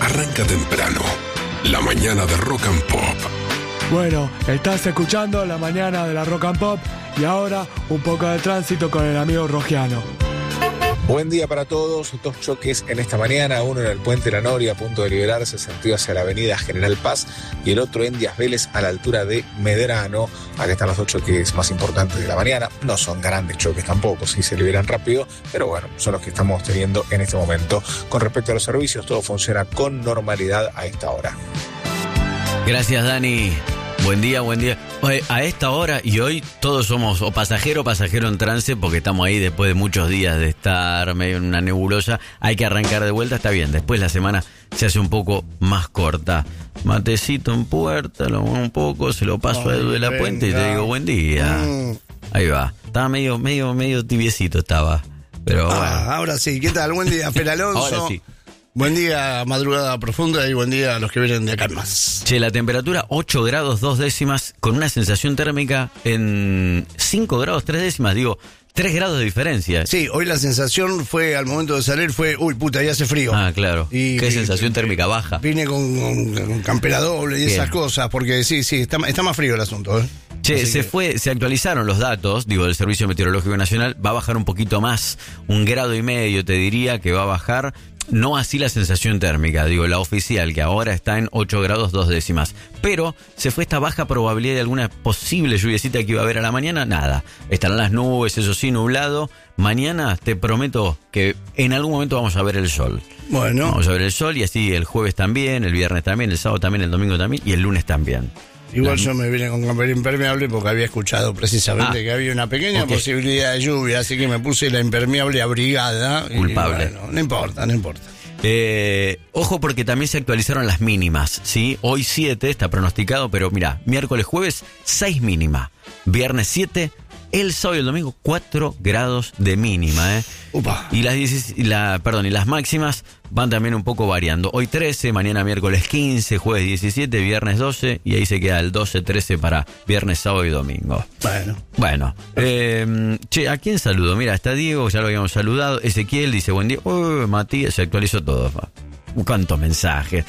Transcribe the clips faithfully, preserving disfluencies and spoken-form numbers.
arranca temprano. La mañana de Rock and Pop. Bueno, estás escuchando La Mañana de la Rock and Pop y ahora un poco de tránsito con el amigo Rogiano. Buen día para todos. Dos choques en esta mañana, uno en el Puente La Noria, a punto de liberarse, sentido hacia la avenida General Paz, y el otro en Díaz Vélez, a la altura de Medrano. Acá están los dos choques más importantes de la mañana. No son grandes choques tampoco, sí se liberan rápido, pero bueno, son los que estamos teniendo en este momento. Con respecto a los servicios, todo funciona con normalidad a esta hora. Gracias, Dani. Buen día, buen día. Oye, a esta hora y hoy todos somos o pasajero o pasajero en trance porque estamos ahí después de muchos días de estar medio en una nebulosa. Hay que arrancar de vuelta, está bien. Después la semana se hace un poco más corta. Matecito en puerta, lo muevo un poco, se lo paso Ay, a Edu de la venga. Puente y te digo buen día. Mm. Ahí va. Estaba medio, medio, medio tibiecito estaba. Pero ah, bueno. Ahora sí. ¿Qué tal? Buen día, Fer Alonso. Ahora sí. Buen día, madrugada profunda, y buen día a los que vienen de acá más. Che, la temperatura ocho grados dos décimas con una sensación térmica en cinco grados tres décimas, digo, tres grados de diferencia. Sí, hoy la sensación fue, al momento de salir, fue, uy, puta, ya hace frío. Ah, claro. Y, ¿Qué y, sensación y, térmica baja? Vine con, con, con campera doble y Bien. esas cosas, porque sí, sí, está, está más frío el asunto, ¿eh? Che, Así se que... fue, se actualizaron los datos, digo, del Servicio Meteorológico Nacional, va a bajar un poquito más, un grado y medio te diría que va a bajar. No así la sensación térmica, digo, la oficial, que ahora está en ocho grados dos décimas. Pero se fue esta baja probabilidad de alguna posible lluviecita que iba a haber a la mañana, nada. Estarán las nubes, eso sí, nublado. Mañana te prometo que en algún momento vamos a ver el sol. Bueno. Vamos a ver el sol y así el jueves también, el viernes también, el sábado también, el domingo también y el lunes también. Igual La... yo me vine con campera impermeable porque había escuchado precisamente ah, que había una pequeña okay. posibilidad de lluvia, así que me puse la impermeable abrigada. Culpable. Y, bueno, no importa, no importa. Eh, ojo porque también se actualizaron las mínimas, ¿sí? Hoy siete está pronosticado, pero mira, miércoles, jueves seis mínima, viernes siete, el sábado y el domingo cuatro grados de mínima, ¿eh? Upa. Y las diez, la, perdón, y las máximas van también un poco variando. Hoy trece, mañana miércoles quince, jueves diecisiete, viernes doce y ahí se queda el doce, trece para viernes, sábado y domingo. Bueno. Bueno, eh, che, ¿a quién saludo? Mira, está Diego, ya lo habíamos saludado. Ezequiel dice buen día. Uy, Matías, se actualizó todo. ¿Cuántos mensajes?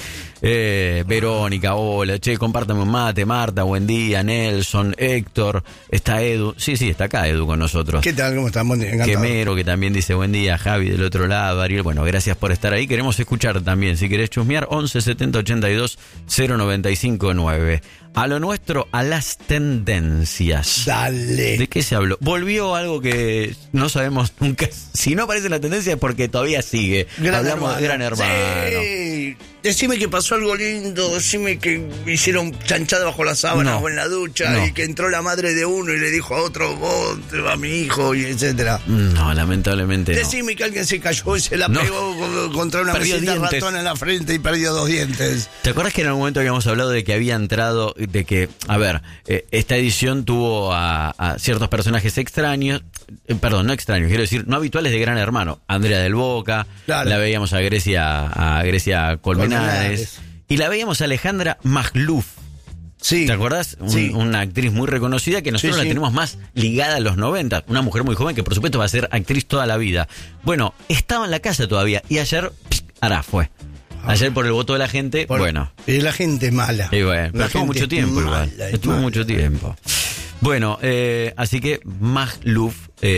Eh, Verónica, hola, che, compártame un mate. Marta, buen día. Nelson, Héctor, está Edu. Sí, sí, está acá Edu con nosotros. ¿Qué tal? ¿Cómo están? Buen día, encantado. Quemero, que también dice buen día. Javi del otro lado, Ariel. Bueno, gracias por estar ahí. Queremos escuchar también, si querés chusmear, once setenta ochenta y dos cero noventa y cinco nueve. A lo nuestro, a las tendencias. Dale. ¿De qué se habló? Volvió algo que no sabemos nunca. Si no aparece en la tendencia es porque todavía sigue. Gran Hablamos hermano. de Gran Hermano. Sí. Decime que pasó algo lindo, decime que hicieron chanchada bajo la sábana no. o en la ducha no. y que entró la madre de uno y le dijo a otro, vos, a mi hijo, y etcétera. No, lamentablemente Decime no. que alguien se cayó y se la no. pegó contra una perdió mesita dientes. ratón en la frente y perdió dos dientes. ¿Te acuerdas que en algún momento habíamos hablado de que había entrado, de que, a ver, eh, esta edición tuvo a, a ciertos personajes extraños, eh, perdón, no extraños, quiero decir, no habituales de Gran Hermano. Andrea del Boca, claro. La veíamos a Grecia, a Grecia Colmenares. Colmenares. Y la veíamos a Alejandra Magluf. Sí. ¿Te acordás? Un, sí. Una actriz muy reconocida que nosotros sí, la sí. tenemos más ligada a los noventa. Una mujer muy joven que por supuesto va a ser actriz toda la vida. Bueno, estaba en la casa todavía y ayer, pss, ahora fue. Ayer por el voto de la gente, por, bueno. Y la gente mala. Y bueno, pero estuvo mucho tiempo mala, igual. Estuvo mala. mucho tiempo. Bueno, eh, así que Magluf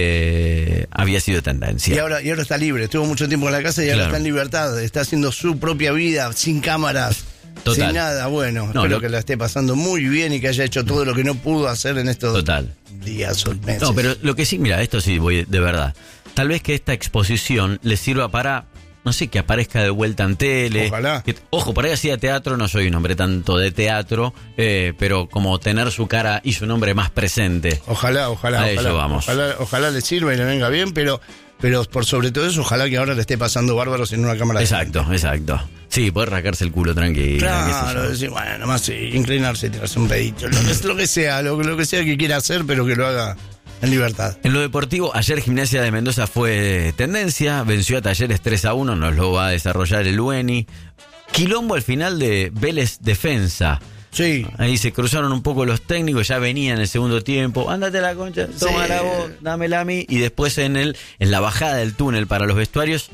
eh, había sido tendencia. Y ahora, y ahora está libre, estuvo mucho tiempo en la casa y ahora claro. está en libertad, está haciendo su propia vida, sin cámaras, Total. sin nada. Bueno, no, espero lo... que la esté pasando muy bien y que haya hecho todo lo que no pudo hacer en estos Total. días o meses. No, pero lo que sí, mira, esto sí voy de verdad. Tal vez que esta exposición le sirva para... No sé, que aparezca de vuelta en tele. Ojalá. Que, ojo, por ahí hacía teatro, no soy un hombre tanto de teatro, eh, pero como tener su cara y su nombre más presente. Ojalá, ojalá. A ojalá, ello vamos. Ojalá, ojalá le sirva y le venga bien, pero, pero por sobre todo eso, ojalá que ahora le esté pasando bárbaros en una cámara. Exacto, de exacto. Sí, poder rascarse el culo tranquilo. Claro, decir, bueno, nomás sí, inclinarse y tirarse un pedito. Lo que, lo que sea, lo, lo que sea que quiera hacer, pero que lo haga en libertad. En lo deportivo, ayer Gimnasia de Mendoza fue tendencia, venció a Talleres tres a uno, nos lo va a desarrollar el Ueni. Quilombo al final de Vélez Defensa. Sí. Ahí se cruzaron un poco los técnicos, ya venían en el segundo tiempo. Ándate la concha, toma sí. la voz, dámela a mí. Y después en el en la bajada del túnel para los vestuarios,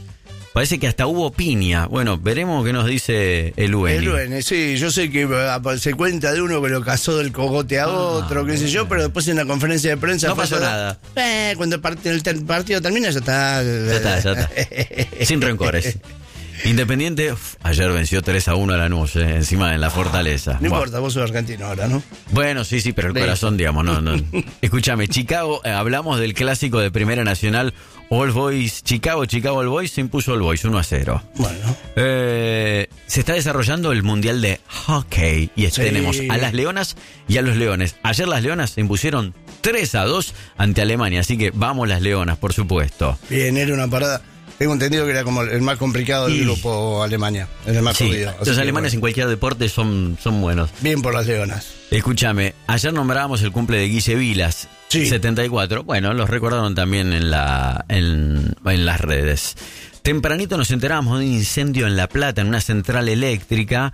Parece que hasta hubo piña. Bueno, veremos qué nos dice el U N I. El U N I, sí, yo sé que se cuenta de uno que lo casó del cogote a otro, ah, qué sé yo, pero después en la conferencia de prensa... No pasó nada. Eh, cuando el partido, el partido termina, ya está. Ya está, ya está. Sin rencores. Independiente, uf, ayer venció tres a uno a Lanús, eh, encima en la Fortaleza. No bueno. importa, vos sos argentino ahora, ¿no? Bueno, sí, sí, pero el de corazón, digamos, no, no. Escúchame, Chicago, eh, hablamos del clásico de Primera Nacional, All Boys, Chicago, Chicago All Boys, se impuso All Boys uno a cero. Bueno. Eh, se está desarrollando el Mundial de Hockey y sí. tenemos a las Leonas y a los Leones. Ayer las Leonas se impusieron tres a dos ante Alemania, así que vamos las Leonas, por supuesto. Bien, era una parada... Tengo entendido que era como el más complicado del y... grupo Alemania, el más sí, jodido. Los alemanes bueno. en cualquier deporte son, son buenos. Bien por las Leonas. Escúchame, ayer nombrábamos el cumple de Guille Vilas, sí. setenta y cuatro. Bueno, los recordaron también en, la, en, en las redes. Tempranito nos enteramos de un incendio en La Plata, en una central eléctrica,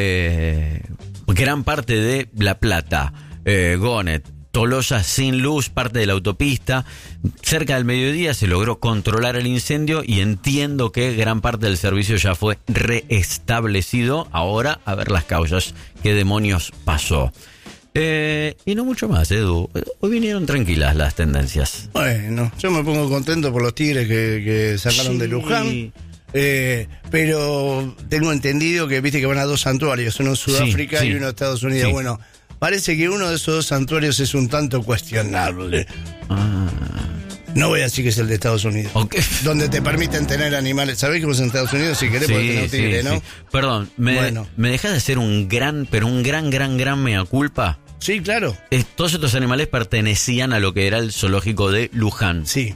eh, gran parte de La Plata, eh, Gonet, Tolosa sin luz, parte de la autopista. Cerca del mediodía se logró controlar el incendio y entiendo que gran parte del servicio ya fue reestablecido. Ahora, a ver las causas, qué demonios pasó. Eh, y no mucho más, Edu. Hoy vinieron tranquilas las tendencias. Bueno, yo me pongo contento por los Tigres que, que sacaron sí. de Luján. Eh, pero tengo entendido que viste que van a dos santuarios, uno en Sudáfrica sí, sí. y uno en Estados Unidos. Sí. Bueno, parece que uno de esos dos santuarios es un tanto cuestionable. Ah. No voy a decir que es el de Estados Unidos. Okay. Donde te permiten tener animales. ¿Sabés que vos en Estados Unidos si querés sí, podés tener tigre, sí, no? Sí. Perdón, ¿me, bueno. ¿me dejás de hacer un gran, pero un gran, gran, gran mea culpa? Sí, claro. Eh, todos estos animales pertenecían a lo que era el zoológico de Luján. Sí.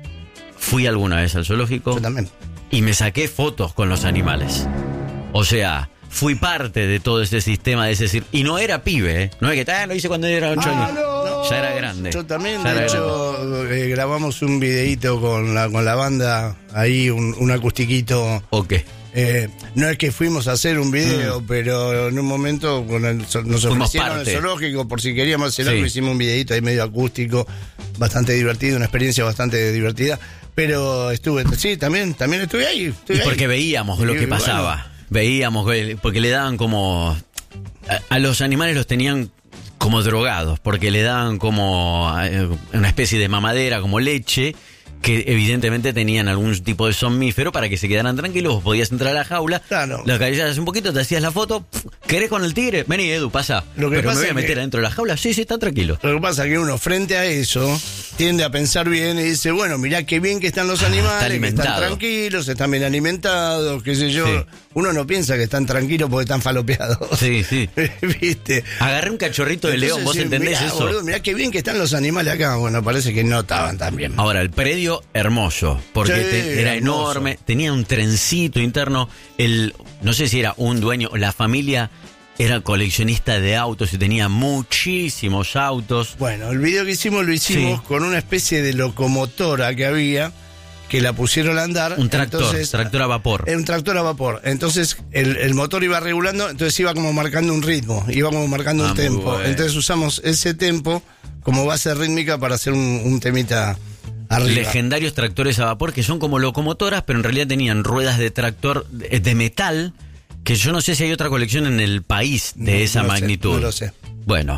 Fui alguna vez al zoológico. Yo también. Y me saqué fotos con los animales. O sea... Fui parte de todo ese sistema, de ese cir- y no era pibe, ¿eh? No es que ah, lo hice cuando era ocho ah, años. No. Ya era grande. Yo también, ya de hecho, eh, grabamos un videíto con la con la banda, ahí un, un acustiquito. Ok. Eh, no es que fuimos a hacer un video, mm. pero en un momento con el, nos Fuimos ofrecieron parte. el zoológico, por si queríamos hacer sí. algo, hicimos un videíto ahí medio acústico, bastante divertido, una experiencia bastante divertida. Pero estuve, sí, también, también estuve ahí. Estuve porque ahí. veíamos lo que pasaba. Bueno, veíamos, porque le daban como... A, a los animales los tenían como drogados, porque le daban como una especie de mamadera, como leche, que evidentemente tenían algún tipo de somnífero para que se quedaran tranquilos. Vos podías entrar a la jaula, claro. lo acariciabas un poquito, te hacías la foto. ¿Querés con el tigre? Vení, Edu, pasa. Lo que Pero pasa me voy a meter que, adentro de la jaula. Sí, sí, están tranquilos. Lo que pasa es que uno, frente a eso, tiende a pensar bien y dice, bueno, mirá qué bien que están los animales, está que están tranquilos, están bien alimentados, qué sé yo. Sí. Uno no piensa que están tranquilos porque están falopeados. Sí, sí. ¿Viste? Agarré un cachorrito de león, ¿vos entendés mirá, eso? Boludo, mirá qué bien que están los animales acá. Bueno, parece que no estaban tan bien. Ahora, el predio, hermoso, porque sí, te, era hermoso. enorme, tenía un trencito interno. El, no sé si era un dueño, la familia era coleccionista de autos y tenía muchísimos autos. Bueno, el video que hicimos lo hicimos sí. con una especie de locomotora que había, que la pusieron a andar. Un tractor, entonces, tractor a vapor. Un tractor a vapor. Entonces el, el motor iba regulando, entonces iba como marcando un ritmo, iba como marcando ah, un tempo. Bueno. Entonces usamos ese tempo como base rítmica para hacer un, un temita arriba. Legendarios tractores a vapor que son como locomotoras, pero en realidad tenían ruedas de tractor de, de metal, que yo no sé si hay otra colección en el país de no, esa no magnitud. Sé, no lo sé. Bueno,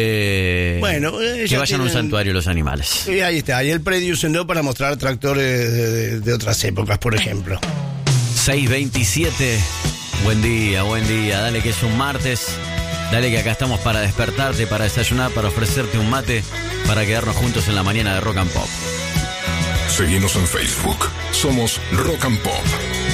eh, bueno eh, que vayan tienen, a un santuario los animales. Y ahí está, ahí el predio usó para mostrar tractores de, de, de otras épocas, por ejemplo. seis veintisiete, buen día, buen día, dale que es un martes, dale que acá estamos para despertarte, para desayunar, para ofrecerte un mate, para quedarnos juntos en la mañana de Rock and Pop. Seguimos en Facebook, somos Rock and Pop.